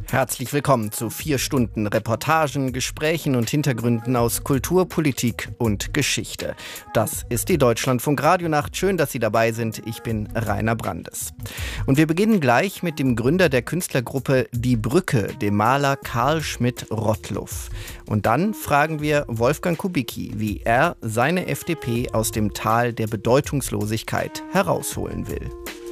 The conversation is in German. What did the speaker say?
Herzlich willkommen zu 4 Stunden Reportagen, Gesprächen und Hintergründen aus Kultur, Politik und Geschichte. Das ist die Deutschlandfunk Radionacht. Schön, dass Sie dabei sind. Ich bin Rainer Brandes. Und wir beginnen gleich mit dem Gründer der Künstlergruppe Die Brücke, dem Maler Karl Schmidt-Rottluff. Und dann fragen wir Wolfgang Kubicki, wie er seine FDP aus dem Tal der Bedeutungslosigkeit herausholen will.